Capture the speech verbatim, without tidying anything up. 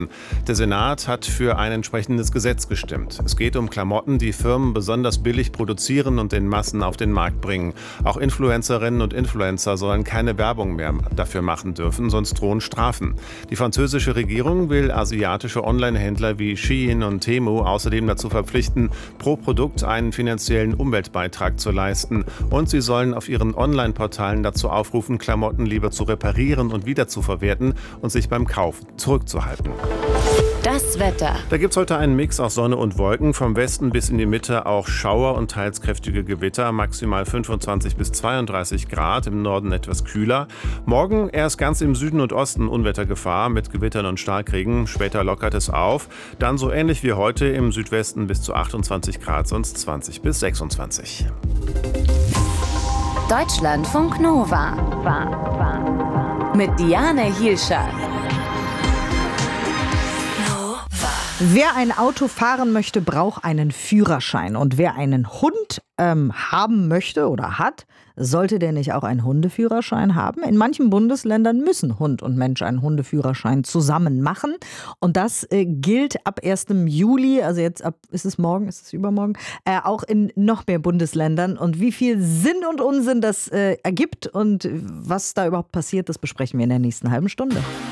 Der Senat hat für ein entsprechendes Gesetz gestimmt. Es geht um Klamotten, die Firmen besonders billig produzieren und in Massen auf den Markt bringen. Auch Influencerinnen und Influencer sollen keine Werbung mehr dafür machen dürfen, sonst drohen Strafen. Die französische Regierung will asiatische Online-Händler wie Shein und Temu außerdem dazu verpflichten, pro Produkt einen finanziellen Umweltbeitrag zu leisten. Und sie sollen auf ihren Online-Portalen dazu aufrufen, Klamotten lieber zu reparieren und wiederzuverwerten und sich beim Kauf zurückzuhalten. Das Wetter. Da gibt es heute einen Mix aus Sonne und Wolken. Vom Westen bis in die Mitte auch Schauer und teils kräftige Gewitter. Maximal fünfundzwanzig bis zweiunddreißig Grad, im Norden etwas kühler. Morgen erst ganz im Süden und Osten Unwettergefahr mit Gewittern und Starkregen. Später lockert es auf. Dann so ähnlich wie heute im Südwesten bis zu achtundzwanzig Grad, sonst zwanzig bis sechsundzwanzig. Deutschlandfunk Nova. Mit Diane Hielscher. Wer ein Auto fahren möchte, braucht einen Führerschein. Und wer einen Hund ähm, haben möchte oder hat, sollte der nicht auch einen Hundeführerschein haben? In manchen Bundesländern müssen Hund und Mensch einen Hundeführerschein zusammen machen. Und das äh, gilt ab ersten Juli, also jetzt ab, ist es morgen, ist es übermorgen, äh, auch in noch mehr Bundesländern. Und wie viel Sinn und Unsinn das äh, ergibt und was da überhaupt passiert, das besprechen wir in der nächsten halben Stunde.